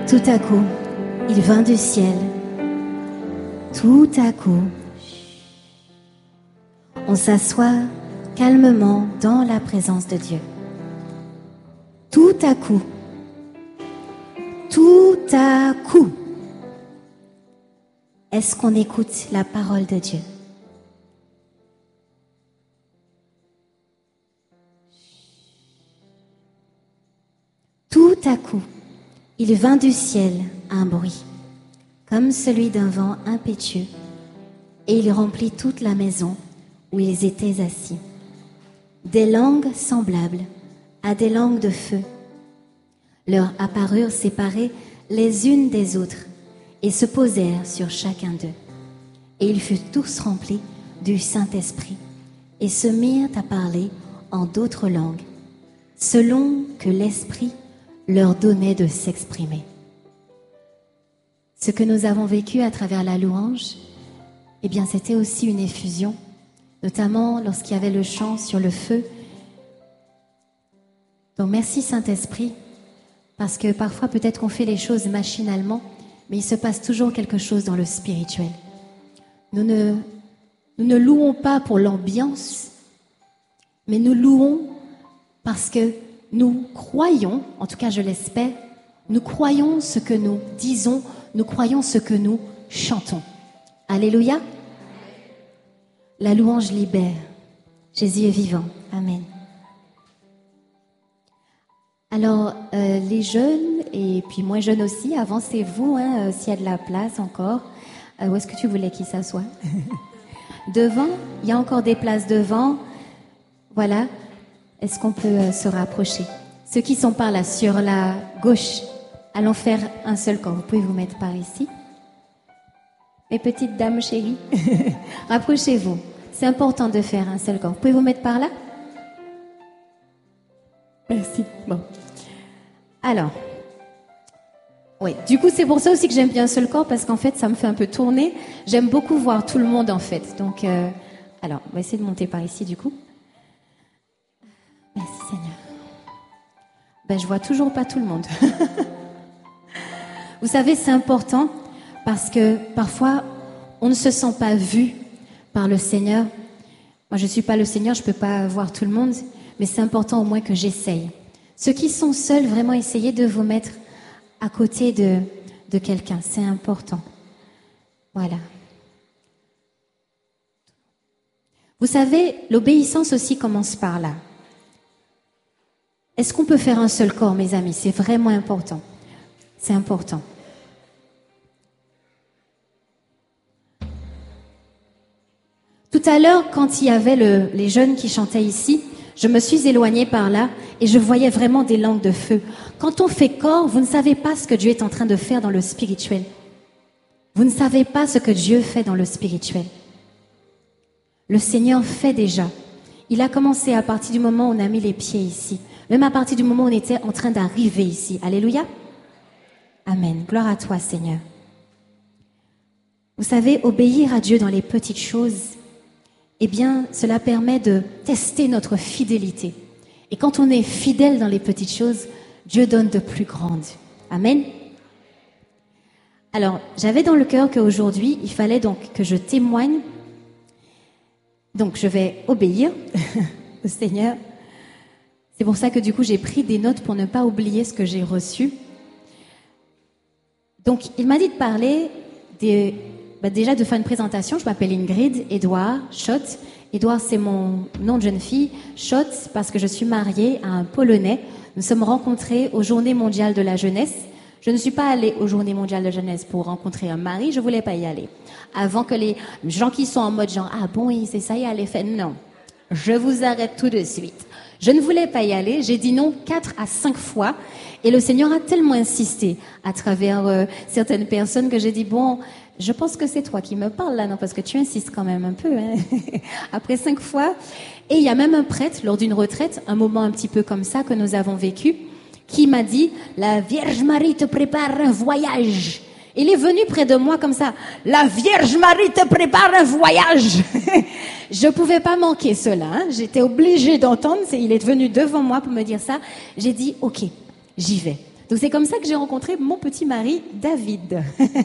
Tout à coup, il vint du ciel. Tout à coup, on s'assoit calmement dans la présence de Dieu. Tout à coup, est-ce qu'on écoute la parole de Dieu? Tout à coup, il vint du ciel un bruit, comme celui d'un vent impétueux, et il remplit toute la maison où ils étaient assis. Des langues semblables à des langues de feu leur apparurent séparées les unes des autres et se posèrent sur chacun d'eux. Et ils furent tous remplis du Saint-Esprit et se mirent à parler en d'autres langues, selon que l'Esprit leur donnait de s'exprimer. Ce que nous avons vécu à travers la louange, eh bien, c'était aussi une effusion, notamment lorsqu'il y avait le chant sur le feu. Donc, merci Saint-Esprit, parce que parfois, peut-être qu'on fait les choses machinalement, mais il se passe toujours quelque chose dans le spirituel. Nous ne louons pas pour l'ambiance, mais nous louons parce que nous croyons, en tout cas je l'espère, nous croyons ce que nous disons, nous croyons ce que nous chantons. Alléluia. La louange libère. Jésus est vivant. Amen. Alors, les jeunes, et puis moins jeunes aussi, avancez-vous, s'il y a de la place encore. Où est-ce que tu voulais qu'ils s'assoient? Devant, il y a encore des places devant. Voilà. Est-ce qu'on peut se rapprocher? Ceux qui sont par là, sur la gauche, allons faire un seul corps. Vous pouvez vous mettre par ici. Mes petites dames chéries, rapprochez-vous. C'est important de faire un seul corps. Vous pouvez vous mettre par là? Merci. Bon. Alors, oui. Du coup, c'est pour ça aussi que j'aime bien un seul corps, parce qu'en fait, ça me fait un peu tourner. J'aime beaucoup voir tout le monde, en fait. Donc, alors, on va essayer de monter par ici, du coup. Merci, Seigneur. Ben, je vois toujours pas tout le monde. Vous savez, c'est important parce que parfois, on ne se sent pas vu par le Seigneur. Moi, je suis pas le Seigneur, je peux pas voir tout le monde, mais c'est important au moins que j'essaye. Ceux qui sont seuls, vraiment, essayez de vous mettre à côté de quelqu'un. C'est important. Voilà. Vous savez, l'obéissance aussi commence par là. Est-ce qu'on peut faire un seul corps, mes amis? C'est vraiment important. C'est important. Tout à l'heure, quand il y avait les jeunes qui chantaient ici, je me suis éloignée par là et je voyais vraiment des langues de feu. Quand on fait corps, vous ne savez pas ce que Dieu est en train de faire dans le spirituel. Vous ne savez pas ce que Dieu fait dans le spirituel. Le Seigneur fait déjà. Il a commencé à partir du moment où on a mis les pieds ici. Même à partir du moment où on était en train d'arriver ici. Alléluia. Amen. Gloire à toi, Seigneur. Vous savez, obéir à Dieu dans les petites choses, eh bien, cela permet de tester notre fidélité. Et quand on est fidèle dans les petites choses, Dieu donne de plus grandes. Amen. Alors, j'avais dans le cœur qu'aujourd'hui, il fallait donc que je témoigne. Donc, je vais obéir au Seigneur. C'est pour ça que du coup, j'ai pris des notes pour ne pas oublier ce que j'ai reçu. Donc, il m'a dit de parler déjà de faire une présentation. Je m'appelle Ingrid Edouard Schott. Edouard, c'est mon nom de jeune fille. Schott, parce que je suis mariée à un Polonais. Nous sommes rencontrés aux Journées mondiales de la jeunesse. Je ne suis pas allée aux Journées mondiales de la jeunesse pour rencontrer un mari. Je voulais pas y aller. Avant que les gens qui sont en mode genre, ah bon, c'est ça, y aller fait. Non. Je vous arrête tout de suite. Je ne voulais pas y aller. J'ai dit non 4 à 5 fois. Et le Seigneur a tellement insisté à travers certaines personnes que j'ai dit, bon, je pense que c'est toi qui me parles là, non, parce que tu insistes quand même un peu, hein. Après 5 fois. Et il y a même un prêtre, lors d'une retraite, un moment un petit peu comme ça que nous avons vécu, qui m'a dit, la Vierge Marie te prépare un voyage. Il est venu près de moi comme ça, la Vierge Marie te prépare un voyage. Je pouvais pas manquer cela, hein. J'étais obligée d'entendre, il est venu devant moi pour me dire ça. J'ai dit, ok, j'y vais. Donc c'est comme ça que j'ai rencontré mon petit mari, David.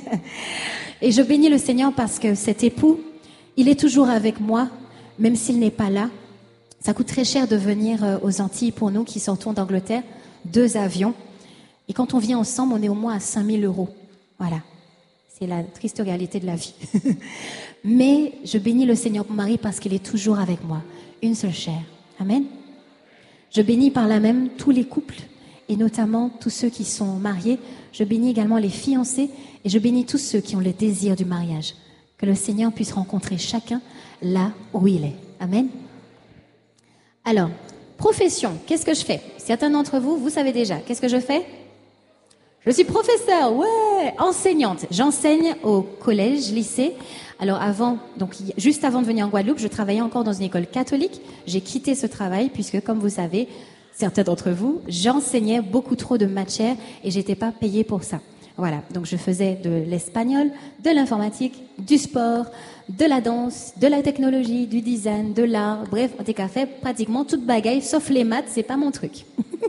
Et je bénis le Seigneur parce que cet époux, il est toujours avec moi, même s'il n'est pas là. Ça coûte très cher de venir aux Antilles pour nous qui sortons d'Angleterre, 2 avions. Et quand on vient ensemble, on est au moins à 5 000 €. Voilà. C'est la triste réalité de la vie. Mais je bénis le Seigneur pour mon mari parce qu'il est toujours avec moi. Une seule chair. Amen. Je bénis par là même tous les couples et notamment tous ceux qui sont mariés. Je bénis également les fiancés et je bénis tous ceux qui ont le désir du mariage. Que le Seigneur puisse rencontrer chacun là où il est. Amen. Alors, profession, qu'est-ce que je fais? Certains d'entre vous, vous savez déjà. Qu'est-ce que je fais? Je suis professeure, ouais, enseignante. J'enseigne au collège, lycée. Alors juste avant de venir en Guadeloupe, je travaillais encore dans une école catholique. J'ai quitté ce travail puisque, comme vous savez, certains d'entre vous, j'enseignais beaucoup trop de matières et j'étais pas payée pour ça. Voilà, donc je faisais de l'espagnol, de l'informatique, du sport, de la danse, de la technologie, du design, de l'art. Bref, on a fait pratiquement toute bagaille, sauf les maths, c'est pas mon truc.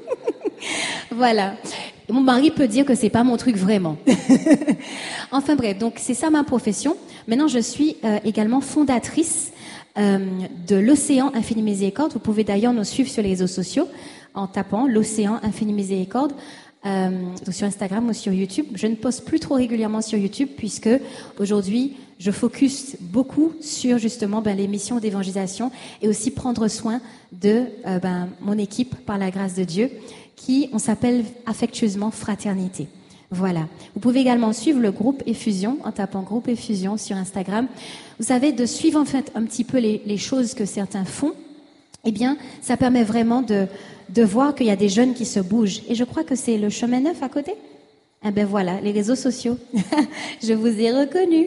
Voilà. Mon mari peut dire que c'est pas mon truc vraiment. Enfin bref, donc c'est ça ma profession. Maintenant, je suis également fondatrice de l'Océan Infini Miséricorde. Vous pouvez d'ailleurs nous suivre sur les réseaux sociaux en tapant l'Océan Infini Miséricorde. Sur Instagram ou sur YouTube. Je ne poste plus trop régulièrement sur YouTube puisque aujourd'hui je focus beaucoup sur justement les missions d'évangélisation et aussi prendre soin de mon équipe par la grâce de Dieu qui on s'appelle affectueusement Fraternité. Voilà. Vous pouvez également suivre le groupe Effusion en tapant groupe Effusion sur Instagram. Vous savez, de suivre en fait un petit peu les choses que certains font. Eh bien, ça permet vraiment de voir qu'il y a des jeunes qui se bougent. Et je crois que c'est le chemin neuf à côté. Eh ben voilà, les réseaux sociaux. Je vous ai reconnu.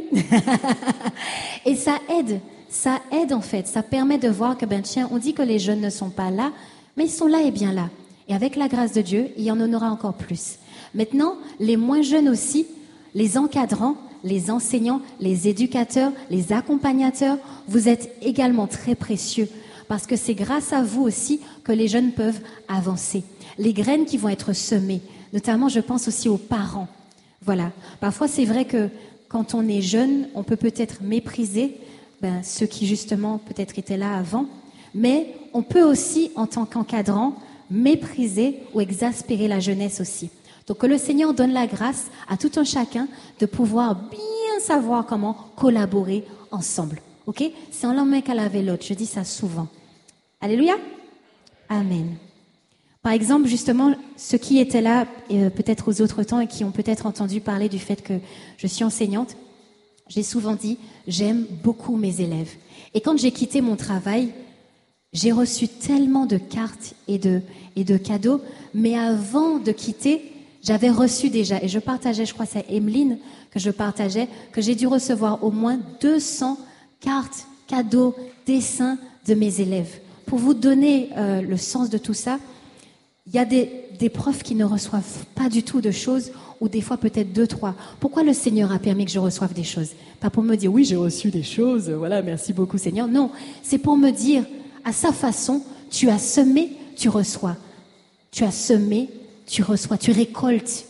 Et ça aide en fait. Ça permet de voir que tiens, on dit que les jeunes ne sont pas là, mais ils sont là et bien là. Et avec la grâce de Dieu, il y en aura encore plus. Maintenant, les moins jeunes aussi, les encadrants, les enseignants, les éducateurs, les accompagnateurs, vous êtes également très précieux. Parce que c'est grâce à vous aussi que les jeunes peuvent avancer. Les graines qui vont être semées, notamment je pense aussi aux parents. Voilà. Parfois c'est vrai que quand on est jeune, on peut peut-être mépriser ceux qui justement peut-être étaient là avant, mais on peut aussi en tant qu'encadrant mépriser ou exaspérer la jeunesse aussi. Donc que le Seigneur donne la grâce à tout un chacun de pouvoir bien savoir comment collaborer ensemble. Ok? C'est en l'un qu'à laver l'autre. Je dis ça souvent. Alléluia. Amen. Par exemple, justement, ceux qui étaient là, peut-être aux autres temps et qui ont peut-être entendu parler du fait que je suis enseignante, j'ai souvent dit, j'aime beaucoup mes élèves. Et quand j'ai quitté mon travail, j'ai reçu tellement de cartes et de cadeaux, mais avant de quitter, j'avais reçu déjà, et je partageais, je crois que c'est Emeline que je partageais, que j'ai dû recevoir au moins 200 cartes, cadeaux, dessins de mes élèves. Pour vous donner le sens de tout ça, il y a des profs qui ne reçoivent pas du tout de choses, ou des fois peut-être 2, 3. Pourquoi le Seigneur a permis que je reçoive des choses? Pas pour me dire, oui, j'ai reçu des choses, voilà, merci beaucoup Seigneur. Non, c'est pour me dire, à sa façon, tu as semé, tu reçois. Tu as semé, tu reçois, tu récoltes.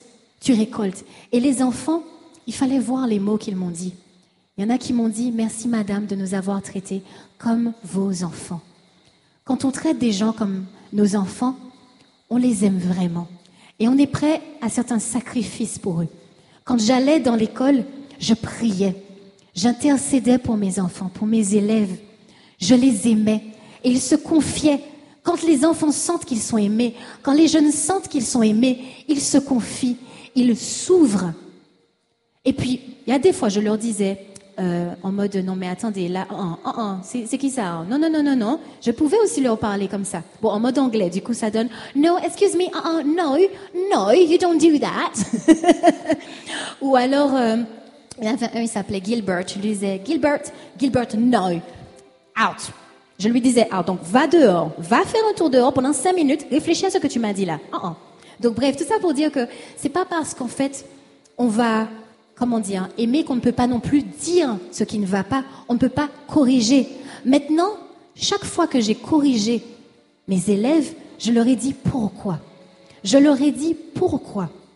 Et les enfants, il fallait voir les mots qu'ils m'ont dit. Il y en a qui m'ont dit, merci madame de nous avoir traités comme vos enfants. Quand on traite des gens comme nos enfants, on les aime vraiment. Et on est prêt à certains sacrifices pour eux. Quand j'allais dans l'école, je priais. J'intercédais pour mes enfants, pour mes élèves. Je les aimais. Et ils se confiaient. Quand les enfants sentent qu'ils sont aimés, quand les jeunes sentent qu'ils sont aimés, ils se confient, ils s'ouvrent. Et puis, il y a des fois, je leur disais, en mode, non mais attendez, là, c'est qui ça? Non. Je pouvais aussi leur parler comme ça. Bon, en mode anglais, du coup, ça donne, no, excuse me, no, you don't do that. Ou alors, il y en avait un, il s'appelait Gilbert, je lui disais, Gilbert, no, out. Je lui disais, donc va dehors, va faire un tour dehors pendant 5 minutes, réfléchis à ce que tu m'as dit là. Donc bref, tout ça pour dire que c'est pas parce qu'en fait, on va, aimer qu'on ne peut pas non plus dire ce qui ne va pas, on ne peut pas corriger. Maintenant, chaque fois que j'ai corrigé mes élèves, je leur ai dit pourquoi.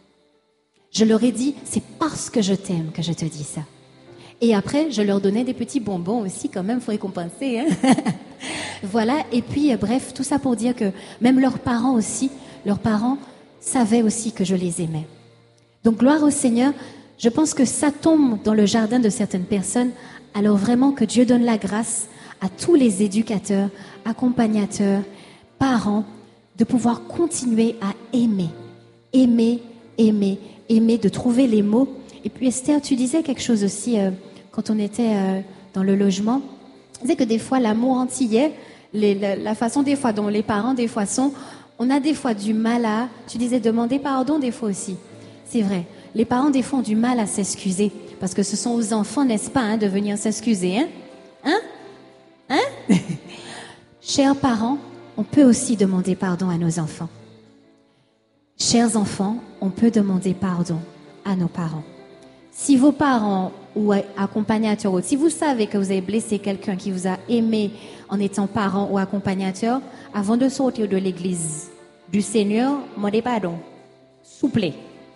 Je leur ai dit, c'est parce que je t'aime que je te dis ça. Et après, je leur donnais des petits bonbons aussi, quand même, faut récompenser. Hein. Voilà, et puis, bref, tout ça pour dire que même leurs parents aussi, leurs parents savaient aussi que je les aimais. Donc, gloire au Seigneur, je pense que ça tombe dans le jardin de certaines personnes, alors vraiment que Dieu donne la grâce à tous les éducateurs, accompagnateurs, parents, de pouvoir continuer à aimer, aimer, aimer, aimer, de trouver les mots. Et puis Esther, tu disais quelque chose aussi quand on était dans le logement. Tu disais que des fois, l'amour antillais, la façon des fois dont les parents des fois sont, on a des fois du mal à, tu disais demander pardon des fois aussi. C'est vrai, les parents des fois ont du mal à s'excuser, parce que ce sont aux enfants, n'est-ce pas, de venir s'excuser. Hein Chers parents, on peut aussi demander pardon à nos enfants. Chers enfants, on peut demander pardon à nos parents. Si vos parents ou accompagnateurs, si vous savez que vous avez blessé quelqu'un qui vous a aimé en étant parent ou accompagnateur, avant de sortir de l'église du Seigneur, demandez pardon. Souplez.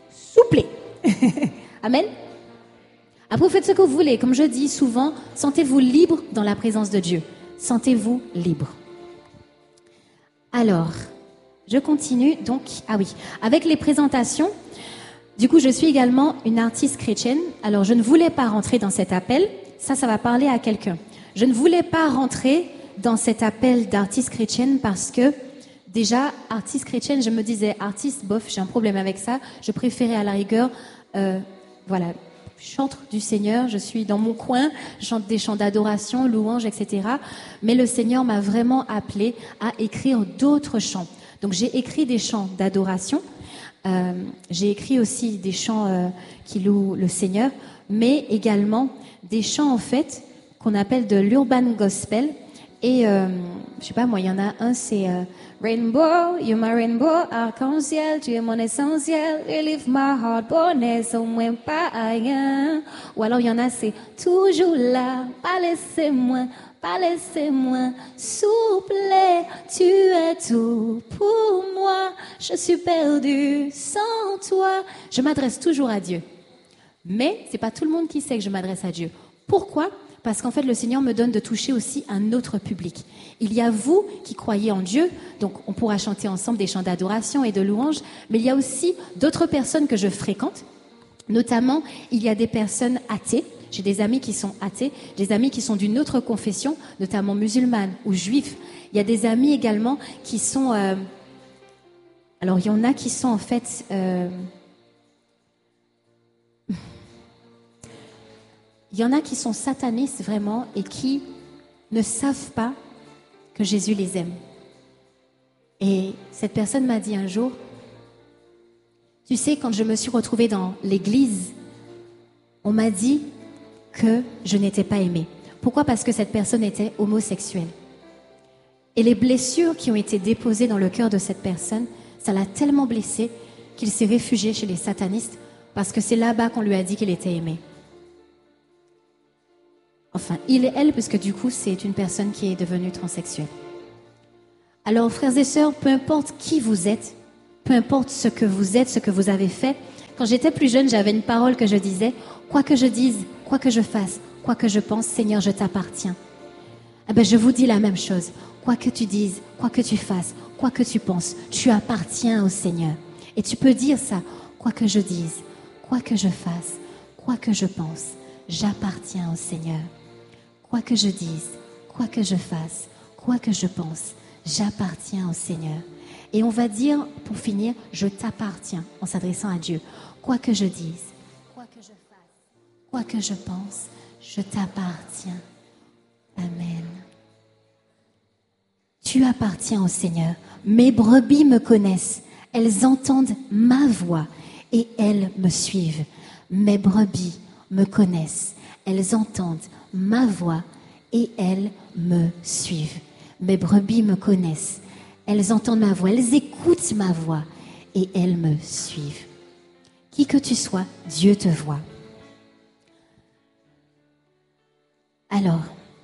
Amen. Après, vous faites ce que vous voulez. Comme je dis souvent, sentez-vous libre dans la présence de Dieu. Sentez-vous libre. Alors, je continue. Donc, avec les présentations. Du coup, je suis également une artiste chrétienne. Alors, je ne voulais pas rentrer dans cet appel. Ça va parler à quelqu'un. Je ne voulais pas rentrer dans cet appel d'artiste chrétienne parce que, déjà, artiste chrétienne, je me disais, artiste, bof, j'ai un problème avec ça. Je préférais à la rigueur, chante du Seigneur, je suis dans mon coin, je chante des chants d'adoration, louanges, etc. Mais le Seigneur m'a vraiment appelé à écrire d'autres chants. Donc, j'ai écrit des chants d'adoration. J'ai écrit aussi des chants qui louent le Seigneur, mais également des chants en fait qu'on appelle de l'urban gospel. Et je sais pas moi, il y en a un, c'est Rainbow, you're my rainbow, arc-en-ciel, tu es mon essentiel, you lift my heart, bonnet, au moins pas rien. Ou alors il y en a, c'est toujours là, pas laissez-moi, s'il vous plaît, tu es tout pour moi, je suis perdue sans toi. Je m'adresse toujours à Dieu. Mais c'est pas tout le monde qui sait que je m'adresse à Dieu. Pourquoi ? Parce qu'en fait, le Seigneur me donne de toucher aussi un autre public. Il y a vous qui croyez en Dieu, donc on pourra chanter ensemble des chants d'adoration et de louange, mais il y a aussi d'autres personnes que je fréquente. Notamment, il y a des personnes athées. J'ai des amis qui sont athées, des amis qui sont d'une autre confession, notamment musulmane ou juifs. Il y a des amis également qui sont... Alors, il y en a qui sont en fait... Il y en a qui sont satanistes vraiment et qui ne savent pas que Jésus les aime. Et cette personne m'a dit un jour, tu sais, quand je me suis retrouvée dans l'église, on m'a dit que je n'étais pas aimée. Pourquoi ? Parce que cette personne était homosexuelle. Et les blessures qui ont été déposées dans le cœur de cette personne, ça l'a tellement blessé qu'il s'est réfugié chez les satanistes parce que c'est là-bas qu'on lui a dit qu'il était aimé. Enfin, il et elle, parce que du coup, c'est une personne qui est devenue transsexuelle. Alors, frères et sœurs, peu importe qui vous êtes, peu importe ce que vous êtes, ce que vous avez fait, quand j'étais plus jeune, j'avais une parole que je disais, quoi que je dise, quoi que je fasse, quoi que je pense, Seigneur, je t'appartiens. Eh bien, je vous dis la même chose. Quoi que tu dises, quoi que tu fasses, quoi que tu penses, tu appartiens au Seigneur. Et tu peux dire ça, quoi que je dise, quoi que je fasse, quoi que je pense, j'appartiens au Seigneur. Quoi que je dise, quoi que je fasse, quoi que je pense, j'appartiens au Seigneur. Et on va dire, pour finir, je t'appartiens, en s'adressant à Dieu. Quoi que je dise, quoi que je fasse, quoi que je pense, je t'appartiens. Amen. Tu appartiens au Seigneur. Mes brebis me connaissent. Elles entendent ma voix et elles me suivent. Mes brebis me connaissent. Elles entendent ma voix et elles me suivent. Mes brebis me connaissent. Elles entendent ma voix, elles écoutent ma voix et elles me suivent. Qui que tu sois, Dieu te voit. Alors,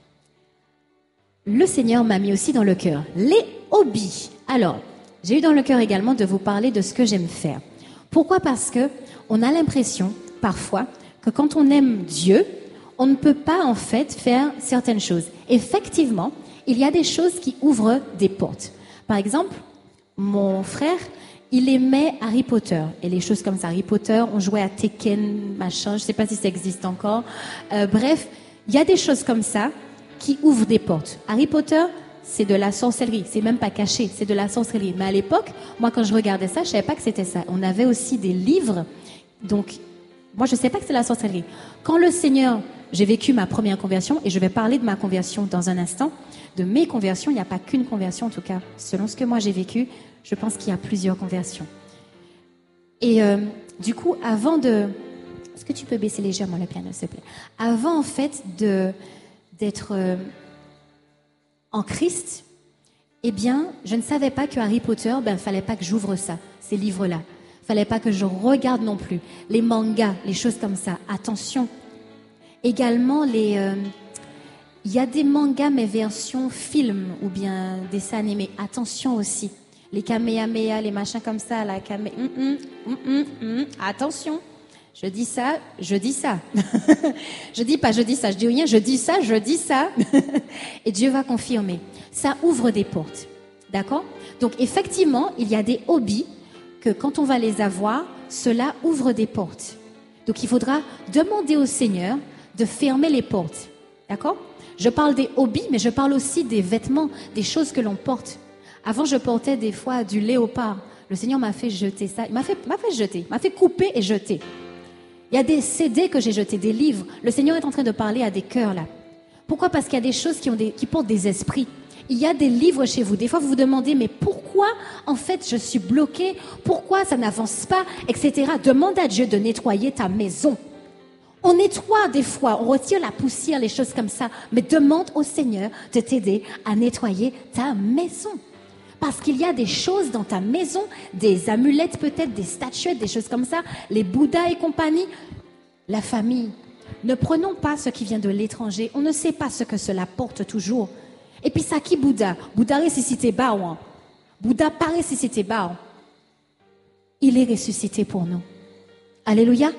le Seigneur m'a mis aussi dans le cœur les hobbies. Alors, j'ai eu dans le cœur également de vous parler de ce que j'aime faire. Pourquoi? Parce que on a l'impression, parfois, que quand on aime Dieu, on ne peut pas, en fait, faire certaines choses. Effectivement, il y a des choses qui ouvrent des portes. Par exemple, mon frère, il aimait Harry Potter et les choses comme ça. Harry Potter, on jouait à Tekken, machin, je ne sais pas si ça existe encore. Bref, il y a des choses comme ça qui ouvrent des portes. Harry Potter, c'est de la sorcellerie, c'est même pas caché, c'est de la sorcellerie. Mais à l'époque, moi quand je regardais ça, je savais pas que c'était ça. On avait aussi des livres, donc moi je sais pas que c'est la sorcellerie. Quand le Seigneur, j'ai vécu ma première conversion, et je vais parler de ma conversion dans un instant, de mes conversions, il n'y a pas qu'une conversion en tout cas, selon ce que moi j'ai vécu, je pense qu'il y a plusieurs conversions. Et du coup, avant de... Est-ce que tu peux baisser légèrement le piano, s'il te plaît? Avant en fait d'être en Christ, eh bien, je ne savais pas que Harry Potter, fallait pas que j'ouvre ça, ces livres-là. Fallait pas que je regarde non plus. Les mangas, les choses comme ça. Attention. Également, il y a des mangas, mais version film, ou bien dessins animés. Attention aussi. Les Kamehameha, les machins comme ça, la Kame... Attention. Je dis ça, je dis ça. Je dis pas, je dis ça, je dis rien, je dis ça, je dis ça. Et Dieu va confirmer. Ça ouvre des portes. D'accord? Donc, effectivement, il y a des hobbies que quand on va les avoir, cela ouvre des portes. Donc, il faudra demander au Seigneur de fermer les portes. D'accord? Je parle des hobbies, mais je parle aussi des vêtements, des choses que l'on porte. Avant, je portais des fois du léopard. Le Seigneur m'a fait jeter ça. Il m'a fait jeter, m'a fait couper et jeter. Il y a des CD que j'ai jetés, des livres. Le Seigneur est en train de parler à des cœurs là. Pourquoi? Parce qu'il y a des choses qui portent des esprits. Il y a des livres chez vous. Des fois, vous vous demandez, mais pourquoi, en fait, je suis bloqué? Pourquoi ça n'avance pas? Etc. Demande à Dieu de nettoyer ta maison. On nettoie des fois, on retire la poussière, les choses comme ça. Mais demande au Seigneur de t'aider à nettoyer ta maison. Parce qu'il y a des choses dans ta maison, des amulettes peut-être, des statuettes, des choses comme ça, les Bouddhas et compagnie. La famille. Ne prenons pas ce qui vient de l'étranger. On ne sait pas ce que cela porte toujours. Et puis ça qui Bouddha? Bouddha ressuscité Baouan. Bouddha pas ressuscité Baouan. Il est ressuscité pour nous. Alléluia.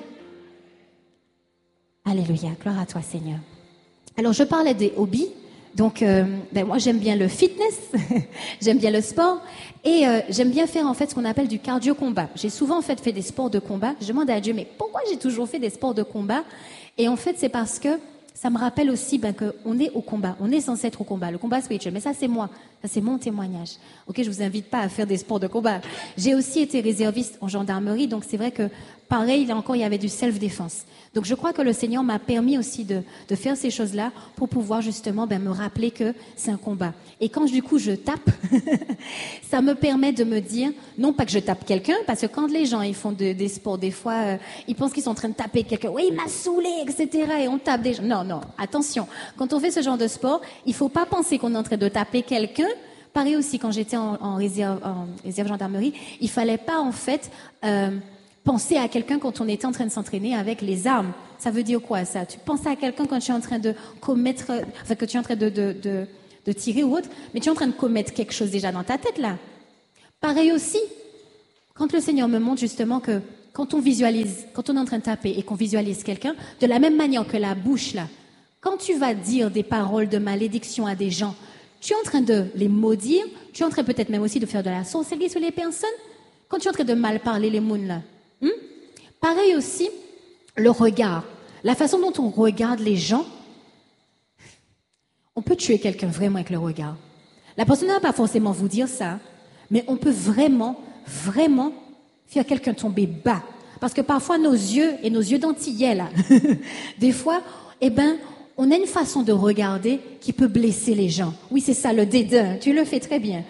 Alléluia. Gloire à toi Seigneur. Alors je parlais des hobbies. Donc, moi, j'aime bien le fitness, j'aime bien le sport, et j'aime bien faire en fait ce qu'on appelle du cardio-combat. J'ai souvent en fait des sports de combat. Je demande à Dieu, mais pourquoi j'ai toujours fait des sports de combat? Et en fait, c'est parce que ça me rappelle aussi qu'on est au combat, on est censé être au combat, le combat spirituel. Mais ça, c'est moi, ça c'est mon témoignage. Ok, je vous invite pas à faire des sports de combat. J'ai aussi été réserviste en gendarmerie, donc c'est vrai que pareil, là encore, il y avait du self-défense. Donc je crois que le Seigneur m'a permis aussi de faire ces choses-là pour pouvoir justement me rappeler que c'est un combat. Et quand du coup je tape, ça me permet de me dire, non pas que je tape quelqu'un, parce que quand les gens ils font des sports, des fois ils pensent qu'ils sont en train de taper quelqu'un, oui il m'a saoulé, etc. Et on tape des gens. Non, attention, quand on fait ce genre de sport, il faut pas penser qu'on est en train de taper quelqu'un. Pareil aussi quand j'étais en réserve gendarmerie, il fallait pas en fait... penser à quelqu'un quand on était en train de s'entraîner avec les armes. Ça veut dire quoi, ça? Tu penses à quelqu'un quand tu es en train de commettre, que tu es en train de tirer ou autre, mais tu es en train de commettre quelque chose déjà dans ta tête, là. Pareil aussi, quand le Seigneur me montre justement que quand on visualise, quand on est en train de taper et qu'on visualise quelqu'un, de la même manière que la bouche, là, quand tu vas dire des paroles de malédiction à des gens, tu es en train de les maudire, tu es en train peut-être même aussi de faire de la sorcellerie sur les personnes, quand tu es en train de mal parler les mouns, là. Pareil aussi, le regard. La façon dont on regarde les gens, on peut tuer quelqu'un vraiment avec le regard. La personne ne va pas forcément vous dire ça, mais on peut vraiment faire quelqu'un tomber bas. Parce que parfois nos yeux, et nos yeux d'antillais là, des fois, on a une façon de regarder qui peut blesser les gens. Oui, c'est ça, le dédain. Tu le fais très bien.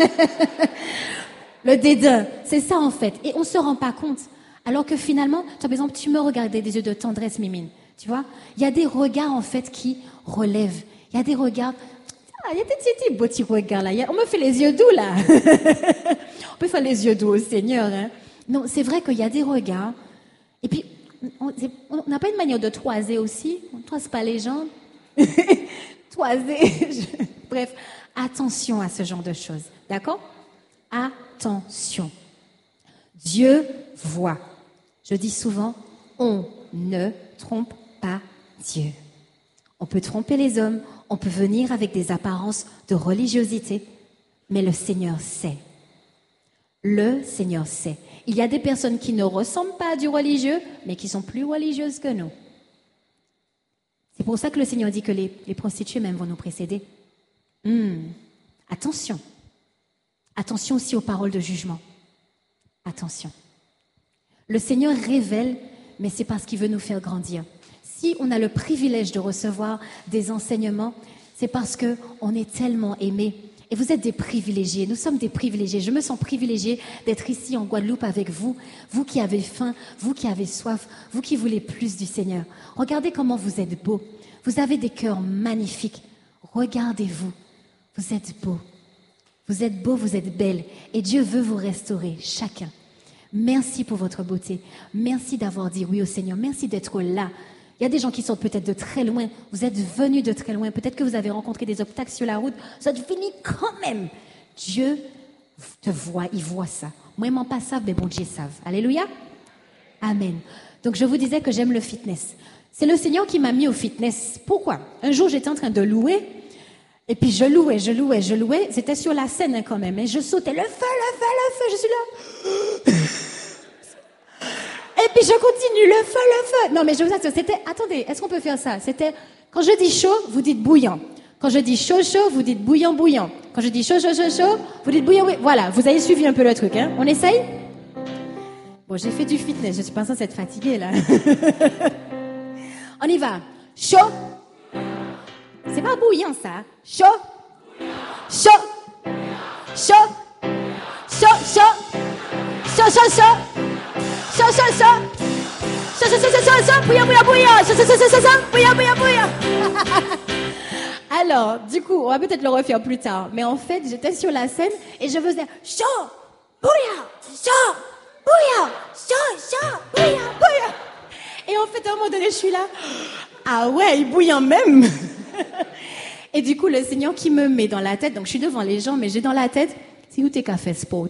Le dédain, c'est ça en fait. Et on ne se rend pas compte. Alors que finalement, par exemple, tu me regardais des yeux de tendresse, Mimine. Tu vois? Il y a des regards, en fait, qui relèvent. Il y a des regards... il y a des beaux petits regards, là. On me fait les yeux doux, là. On peut faire les yeux doux au Seigneur, hein. Non, c'est vrai qu'il y a des regards. Et puis, on n'a pas une manière de toiser aussi. On ne toise pas les gens. Toiser. Bref, attention à ce genre de choses. D'accord? Attention. Dieu voit. Je dis souvent, on ne trompe pas Dieu. On peut tromper les hommes, on peut venir avec des apparences de religiosité, mais le Seigneur sait. Le Seigneur sait. Il y a des personnes qui ne ressemblent pas à du religieux, mais qui sont plus religieuses que nous. C'est pour ça que le Seigneur dit que les prostituées même vont nous précéder. Attention. Attention aussi aux paroles de jugement. Attention. Le Seigneur révèle, mais c'est parce qu'il veut nous faire grandir. Si on a le privilège de recevoir des enseignements, c'est parce qu'on est tellement aimés. Et vous êtes des privilégiés, nous sommes des privilégiés. Je me sens privilégiée d'être ici en Guadeloupe avec vous, vous qui avez faim, vous qui avez soif, vous qui voulez plus du Seigneur. Regardez comment vous êtes beaux. Vous avez des cœurs magnifiques. Regardez-vous, vous êtes beaux. Vous êtes beaux, vous êtes belles. Et Dieu veut vous restaurer, chacun. Merci pour votre beauté. Merci d'avoir dit oui au Seigneur. Merci d'être là. Il y a des gens qui sont peut-être de très loin. Vous êtes venus de très loin. Peut-être que vous avez rencontré des obstacles sur la route. Ça te finit quand même. Dieu te voit, il voit ça. Moi, ils pas ça, mais bon Dieu savent. Alléluia. Amen. Donc, je vous disais que j'aime le fitness. C'est le Seigneur qui m'a mis au fitness. Pourquoi? Un jour, j'étais en train de louer. Et puis, je louais. C'était sur la scène hein, quand même. Et je sautais. Le feu. Je suis là. Et puis je continue, le feu. Non mais je vous assure, c'était, attendez, est-ce qu'on peut faire ça? C'était, quand je dis chaud, vous dites bouillant. Quand je dis chaud, vous dites bouillant. Quand je dis chaud, vous dites bouillant. Voilà, vous avez suivi un peu le truc, hein? On essaye? Bon, j'ai fait du fitness, je suis pas censée être fatiguée là. On y va. Chaud. C'est pas bouillant ça. Chaud. Bouillant. Alors, du coup, on va peut-être le refaire plus tard. Mais en fait, j'étais sur la scène et je faisais chaud, bouillant. Et en fait, à un moment donné, je suis là. Ah ouais, il bouillant même. Et du coup, le Seigneur qui me met dans la tête, donc je suis devant les gens, mais j'ai dans la tête, si vous t'es qu'à faire sport,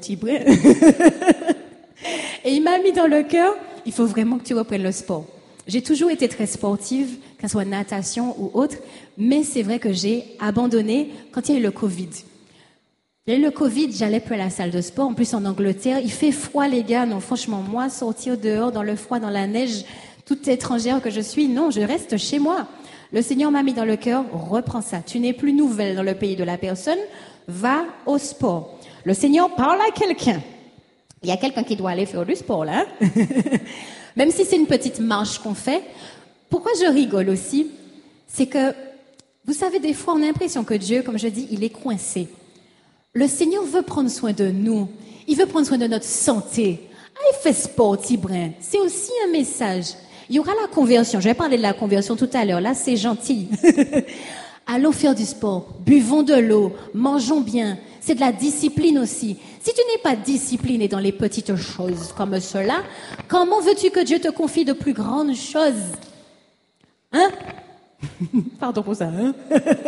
Et il m'a mis dans le cœur, il faut vraiment que tu reprennes le sport. J'ai toujours été très sportive, que ce soit natation ou autre, mais c'est vrai que j'ai abandonné quand il y a eu le Covid. Il y a eu le Covid, j'allais plus à la salle de sport. En plus, en Angleterre, il fait froid, les gars. Non, franchement, moi, sortir dehors dans le froid, dans la neige, toute étrangère que je suis, non, je reste chez moi. Le Seigneur m'a mis dans le cœur, reprends ça. Tu n'es plus nouvelle dans le pays de la personne, va au sport. Le Seigneur parle à quelqu'un. Il y a quelqu'un qui doit aller faire du sport, là. Même si c'est une petite marche qu'on fait. Pourquoi je rigole aussi? C'est que, vous savez, des fois, on a l'impression que Dieu, comme je dis, il est coincé. Le Seigneur veut prendre soin de nous. Il veut prendre soin de notre santé. Il fait sport, Tibrin. C'est aussi un message. Il y aura la conversion. Je vais parler de la conversion tout à l'heure. Là, c'est gentil. Allons faire du sport. Buvons de l'eau. Mangeons bien. C'est de la discipline aussi. Si tu n'es pas discipliné dans les petites choses comme cela, comment veux-tu que Dieu te confie de plus grandes choses? Hein? Pardon pour ça, hein?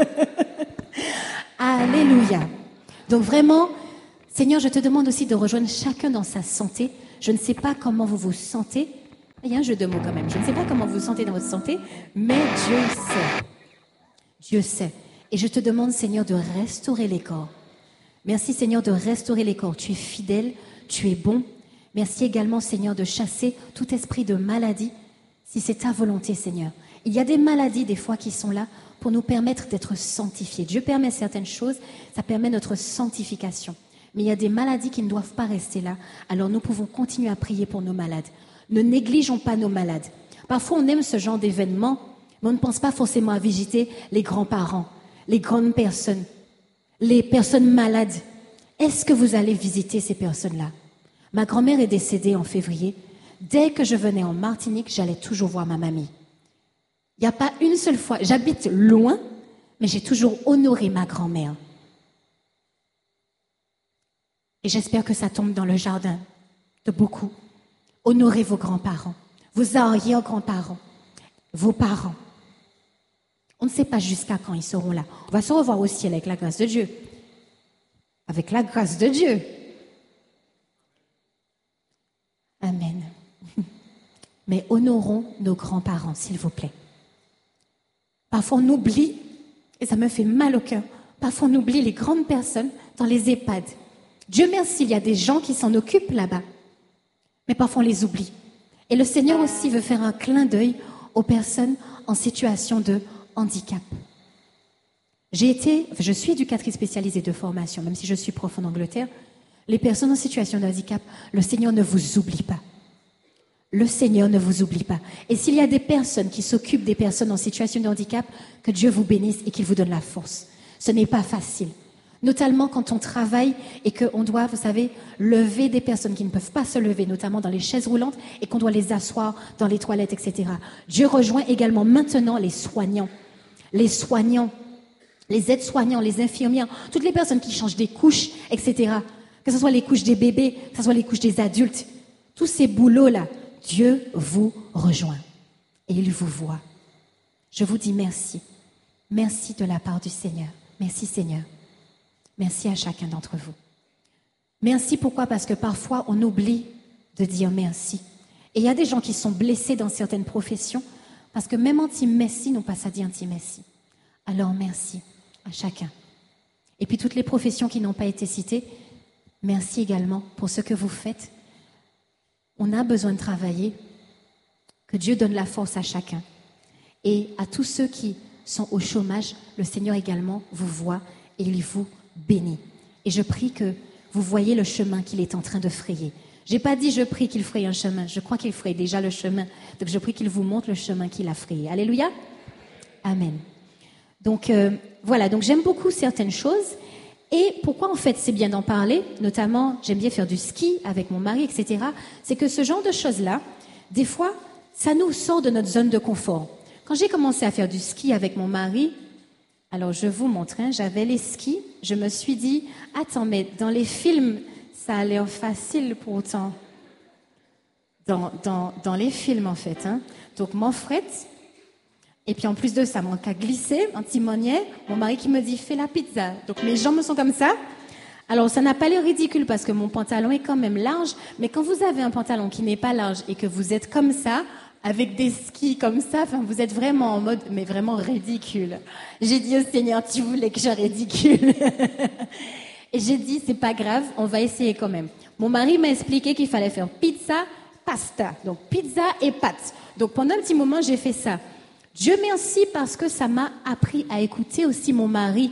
Alléluia. Donc vraiment, Seigneur, je te demande aussi de rejoindre chacun dans sa santé. Je ne sais pas comment vous vous sentez. Il y a un jeu de mots quand même. Je ne sais pas comment vous vous sentez dans votre santé, mais Dieu sait. Dieu sait. Et je te demande, Seigneur, de restaurer les corps. Merci, Seigneur, de restaurer les corps. Tu es fidèle, tu es bon. Merci également, Seigneur, de chasser tout esprit de maladie, si c'est ta volonté, Seigneur. Il y a des maladies, des fois, qui sont là pour nous permettre d'être sanctifiés. Dieu permet certaines choses, ça permet notre sanctification. Mais il y a des maladies qui ne doivent pas rester là. Alors nous pouvons continuer à prier pour nos malades. Ne négligeons pas nos malades. Parfois, on aime ce genre d'événement, mais on ne pense pas forcément à visiter les grands-parents, les grandes personnes, les personnes malades. Est-ce que vous allez visiter ces personnes-là? Ma grand-mère est décédée en février. Dès que je venais en Martinique, j'allais toujours voir ma mamie. Il n'y a pas une seule fois. J'habite loin, mais j'ai toujours honoré ma grand-mère. Et j'espère que ça tombe dans le jardin de beaucoup. Honorez vos grands-parents, vos arrière-grands-parents, vos parents. On ne sait pas jusqu'à quand ils seront là. On va se revoir au ciel avec la grâce de Dieu. Avec la grâce de Dieu. mais honorons nos grands-parents, s'il vous plaît. Parfois, on oublie, et ça me fait mal au cœur, parfois on oublie les grandes personnes dans les EHPAD. Dieu merci, il y a des gens qui s'en occupent là-bas, mais parfois on les oublie. Et le Seigneur aussi veut faire un clin d'œil aux personnes en situation de handicap. Je suis éducatrice spécialisée de formation, même si je suis prof en Angleterre. Les personnes en situation de handicap, le Seigneur ne vous oublie pas. Le Seigneur ne vous oublie pas. Et s'il y a des personnes qui s'occupent des personnes en situation de handicap, que Dieu vous bénisse et qu'il vous donne la force. Ce n'est pas facile. Notamment quand on travaille et qu'on doit, vous savez, lever des personnes qui ne peuvent pas se lever, notamment dans les chaises roulantes, et qu'on doit les asseoir dans les toilettes, etc. Dieu rejoint également maintenant les soignants, les aides-soignants, les infirmières, toutes les personnes qui changent des couches, etc. Que ce soit les couches des bébés, que ce soit les couches des adultes. Tous ces boulots-là, Dieu vous rejoint et il vous voit. Je vous dis merci. Merci de la part du Seigneur. Merci Seigneur. Merci à chacun d'entre vous. Merci pourquoi? Parce que parfois on oublie de dire merci. Et il y a des gens qui sont blessés dans certaines professions parce que même anti-messie n'ont pas ça dit anti-messie. Alors merci à chacun. Et puis toutes les professions qui n'ont pas été citées, merci également pour ce que vous faites. On a besoin de travailler. Que Dieu donne la force à chacun. Et à tous ceux qui sont au chômage, le Seigneur également vous voit et il vous bénit. Et je prie que vous voyez le chemin qu'il est en train de frayer. J'ai pas dit je prie qu'il fraye un chemin. Je crois qu'il fraye déjà le chemin. Donc je prie qu'il vous montre le chemin qu'il a frayé. Alléluia. Amen. Donc voilà, donc j'aime beaucoup certaines choses. Et pourquoi en fait c'est bien d'en parler, notamment j'aime bien faire du ski avec mon mari, etc. C'est que ce genre de choses-là, des fois, ça nous sort de notre zone de confort. Quand j'ai commencé à faire du ski avec mon mari, alors je vous montre, j'avais les skis, je me suis dit, attends, mais dans les films, ça a l'air facile pourtant. Dans les films en fait. Donc m'enfrette. Et puis en plus de ça, manque à glisser, un timonier. Mon mari qui me dit, fais la pizza. Donc mes jambes sont comme ça. Alors ça n'a pas l'air ridicule parce que mon pantalon est quand même large. Mais quand vous avez un pantalon qui n'est pas large et que vous êtes comme ça, avec des skis comme ça, enfin vous êtes vraiment en mode, mais vraiment ridicule. J'ai dit au Seigneur, tu voulais que je ridicule. Et j'ai dit, c'est pas grave, on va essayer quand même. Mon mari m'a expliqué qu'il fallait faire pizza, pasta. Donc pizza et pâtes. Donc pendant un petit moment, j'ai fait ça. Dieu merci parce que ça m'a appris à écouter aussi mon mari.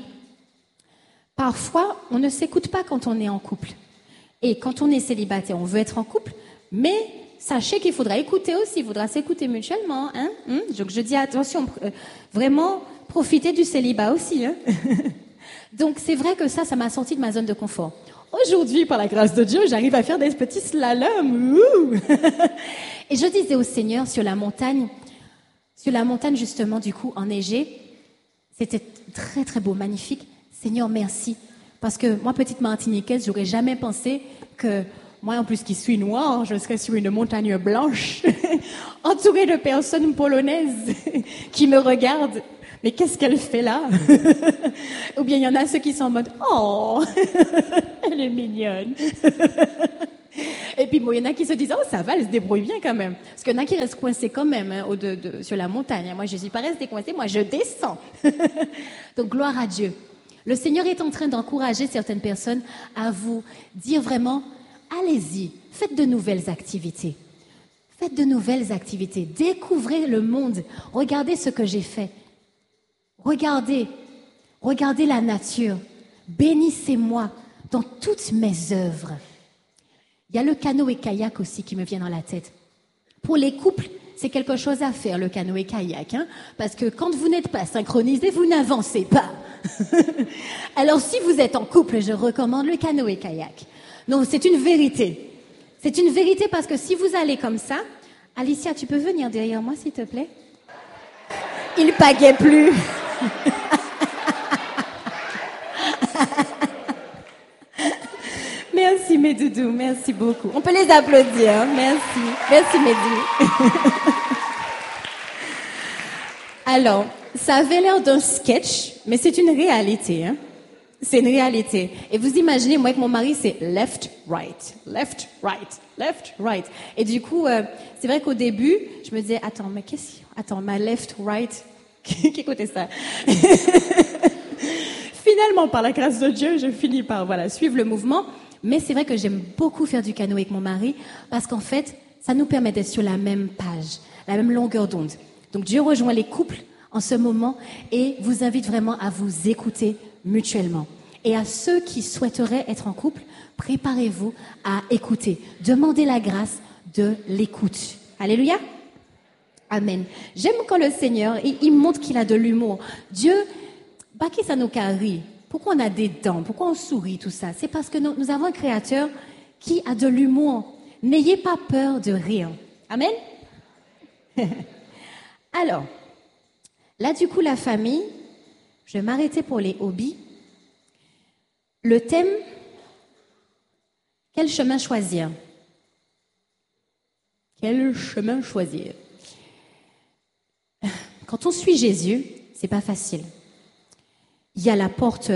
Parfois, on ne s'écoute pas quand on est en couple. Et quand on est célibataire, on veut être en couple, mais sachez qu'il faudra écouter aussi, il faudra s'écouter mutuellement. Donc je dis attention, vraiment profitez du célibat aussi. Donc c'est vrai que ça m'a sorti de ma zone de confort. Aujourd'hui, par la grâce de Dieu, j'arrive à faire des petits slaloms. Et je disais au Seigneur sur la montagne justement du coup enneigée, c'était très très beau, magnifique. Seigneur, merci. Parce que moi, petite Martiniquaise, j'aurais jamais pensé que moi, en plus qui suis noire, je serais sur une montagne blanche, entourée de personnes polonaises qui me regardent. Mais qu'est-ce qu'elle fait là? Ou bien il y en a ceux qui sont en mode « Oh, elle est mignonne !» Et puis bon, il y en a qui se disent « Oh, ça va, elle se débrouille bien quand même !» Parce qu'il y en a qui restent coincés quand même sur la montagne. Moi, je ne suis pas restée coincée, moi, je descends. Donc, gloire à Dieu. Le Seigneur est en train d'encourager certaines personnes à vous dire vraiment « Allez-y, faites de nouvelles activités. » Faites de nouvelles activités. Découvrez le monde. Regardez ce que j'ai fait. Regardez la nature. Bénissez-moi dans toutes mes œuvres. Il y a le canoë-kayak aussi qui me vient dans la tête. Pour les couples, c'est quelque chose à faire, le canoë-kayak. Parce que quand vous n'êtes pas synchronisés, vous n'avancez pas. Alors si vous êtes en couple, je recommande le canoë-kayak. Non, c'est une vérité. C'est une vérité parce que si vous allez comme ça... Alicia, tu peux venir derrière moi, s'il te plaît? Il pagaie plus. Merci mes doudous, merci beaucoup. On peut les applaudir, merci. Merci mes doudous. Alors, ça avait l'air d'un sketch, mais c'est une réalité. C'est une réalité. Et vous imaginez, moi avec mon mari, c'est left, right, left, right, left, right. Et du coup, c'est vrai qu'au début, je me disais, attends, ma left, right, qui écoutait ça? Finalement, par la grâce de Dieu, je finis par, suivre le mouvement. Mais c'est vrai que j'aime beaucoup faire du canoë avec mon mari, parce qu'en fait, ça nous permet d'être sur la même page, la même longueur d'onde. Donc Dieu rejoint les couples en ce moment et vous invite vraiment à vous écouter mutuellement. Et à ceux qui souhaiteraient être en couple, préparez-vous à écouter. Demandez la grâce de l'écoute. Alléluia. Amen. J'aime quand le Seigneur, il montre qu'il a de l'humour. Dieu, qui ça nous carie? Pourquoi on a des dents? Pourquoi on sourit, tout ça? C'est parce que nous avons un Créateur qui a de l'humour. N'ayez pas peur de rire. Amen. Alors, là du coup la famille, je vais m'arrêter pour les hobbies. Le thème, quel chemin choisir? Quel chemin choisir? Quand on suit Jésus, c'est pas facile. Il y a la porte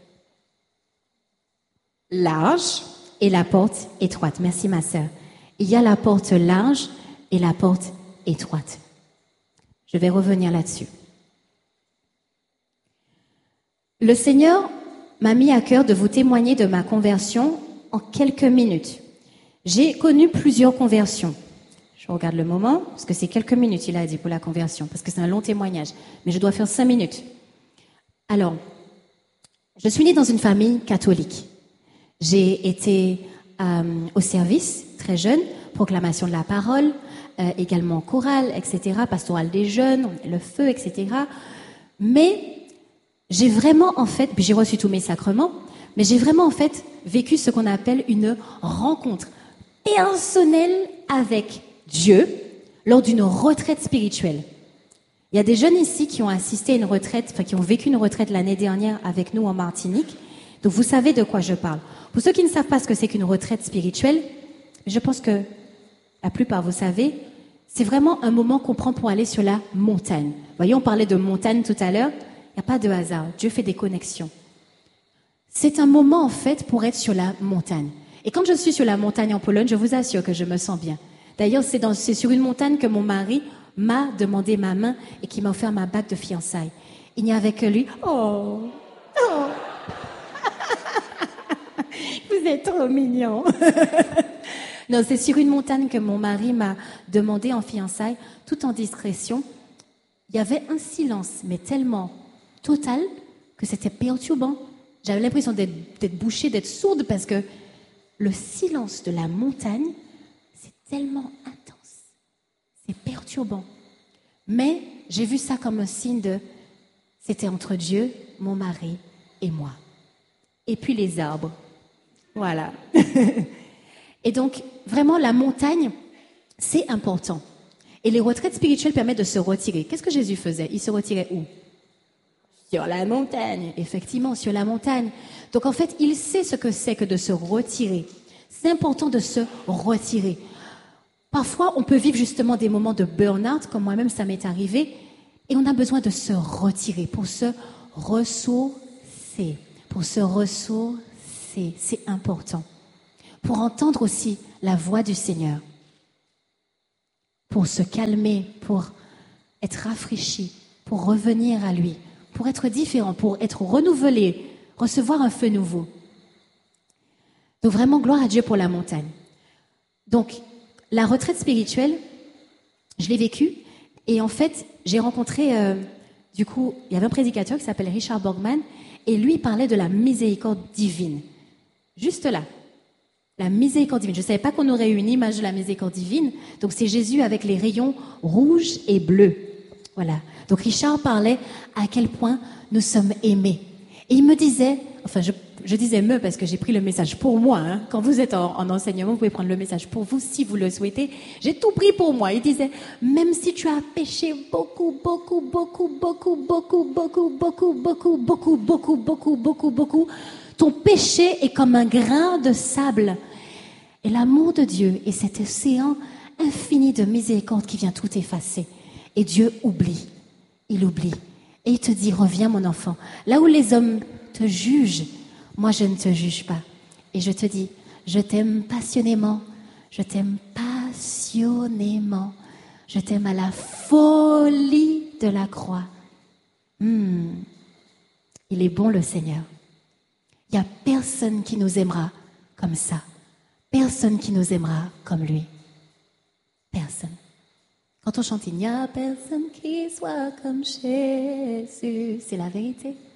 large et la porte étroite. Merci ma sœur. Il y a la porte large et la porte étroite. Je vais revenir là-dessus. Le Seigneur m'a mis à cœur de vous témoigner de ma conversion en quelques minutes. J'ai connu plusieurs conversions. Je regarde le moment, parce que c'est quelques minutes, il a dit, pour la conversion, parce que c'est un long témoignage. Mais je dois faire 5 minutes. Alors, je suis née dans une famille catholique. J'ai été au service, très jeune, proclamation de la parole, également chorale, etc., pastorale des jeunes, le feu, etc. Mais j'ai vraiment, en fait, puis j'ai reçu tous mes sacrements, mais j'ai vraiment, en fait, vécu ce qu'on appelle une rencontre personnelle avec Dieu lors d'une retraite spirituelle. Il y a des jeunes ici qui ont assisté à une retraite, qui ont vécu une retraite l'année dernière avec nous en Martinique. Donc vous savez de quoi je parle. Pour ceux qui ne savent pas ce que c'est qu'une retraite spirituelle, je pense que la plupart vous savez, c'est vraiment un moment qu'on prend pour aller sur la montagne. Vous voyez, on parlait de montagne tout à l'heure. Il n'y a pas de hasard. Dieu fait des connexions. C'est un moment en fait pour être sur la montagne. Et quand je suis sur la montagne en Pologne, je vous assure que je me sens bien. D'ailleurs, c'est sur une montagne que mon mari m'a demandé ma main et qui m'a offert ma bague de fiançailles. Il n'y avait que lui. Oh, oh. Vous êtes trop mignon. Non, c'est sur une montagne que mon mari m'a demandé en fiançailles, tout en discrétion. Il y avait un silence, mais tellement total que c'était perturbant. J'avais l'impression d'être bouchée, d'être sourde, parce que le silence de la montagne, c'est tellement intense. C'est perturbant. Mais j'ai vu ça comme un signe c'était entre Dieu, mon mari et moi. Et puis les arbres. Voilà. Et donc, vraiment, la montagne, c'est important. Et les retraites spirituelles permettent de se retirer. Qu'est-ce que Jésus faisait? Il se retirait où? Sur la montagne. Effectivement, sur la montagne. Donc, en fait, il sait ce que c'est que de se retirer. C'est important de se retirer. Parfois, on peut vivre justement des moments de burn-out, comme moi-même, ça m'est arrivé, et on a besoin de se retirer pour se ressourcer. Pour se ressourcer, c'est important. Pour entendre aussi la voix du Seigneur. Pour se calmer, pour être rafraîchi, pour revenir à lui, pour être différent, pour être renouvelé, recevoir un feu nouveau. Donc vraiment, gloire à Dieu pour la montagne. Donc, la retraite spirituelle, je l'ai vécue, et en fait, j'ai rencontré, du coup, il y avait un prédicateur qui s'appelle Richard Borgman, et lui parlait de la miséricorde divine. Juste là. La miséricorde divine. Je ne savais pas qu'on aurait une image de la miséricorde divine. Donc c'est Jésus avec les rayons rouges et bleus. Voilà. Donc Richard parlait à quel point nous sommes aimés. Et il me disait, enfin je disais me parce que j'ai pris le message pour moi. Hein. Quand vous êtes en enseignement, vous pouvez prendre le message pour vous si vous le souhaitez. J'ai tout pris pour moi. Il disait, même si tu as péché beaucoup, ton péché est comme un grain de sable. Et l'amour de Dieu est cet océan infini de miséricorde qui vient tout effacer. Et Dieu oublie. Il oublie. Et il te dit, reviens mon enfant. Là où les hommes te jugent, moi je ne te juge pas. Et je te dis, je t'aime passionnément, je t'aime passionnément, je t'aime à la folie de la croix. Il est bon le Seigneur. Il n'y a personne qui nous aimera comme ça. Personne qui nous aimera comme lui. Personne. Quand on chante, il n'y a personne qui soit comme Jésus. C'est la vérité.